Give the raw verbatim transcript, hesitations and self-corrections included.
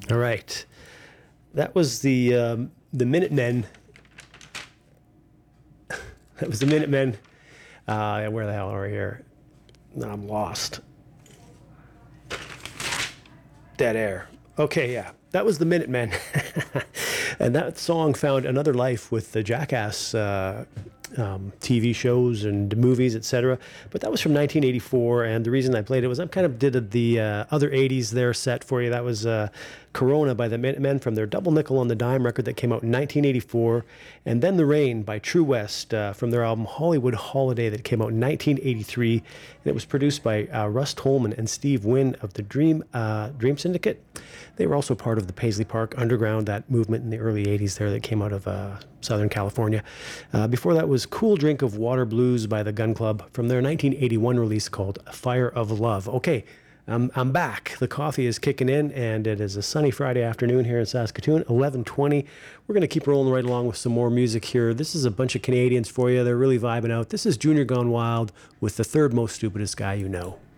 All right. That was the um, the Minutemen. That was the Minutemen. Uh, where the hell are we here? I'm lost. Dead air. Okay, yeah. That was the Minutemen. And that song found another life with the Jackass uh, um, T V shows and movies, et cetera. But that was from nineteen eighty-four, and the reason I played it was I kind of did the uh, other eighties there set for you. That was uh, Corona by the Minutemen from their Double Nickel on the Dime record that came out in nineteen eighty-four, and Then the Rain by True West uh, from their album Hollywood Holiday that came out in nineteen eighty-three, and it was produced by uh, Russ Tolman and Steve Wynn of the Dream uh, Dream Syndicate. They were also part of the Paisley Park Underground, that movement in the early eighties there that came out of uh, Southern California. Uh, before that was Cool Drink of Water Blues by the Gun Club from their nineteen eighty-one release called Fire of Love. Okay, um, I'm back. The coffee is kicking in, and it is a sunny Friday afternoon here in Saskatoon, eleven twenty. We're going to keep rolling right along with some more music here. This is a bunch of Canadians for you. They're really vibing out. This is Junior Gone Wild with The Third Most Stupidest Guy You Know.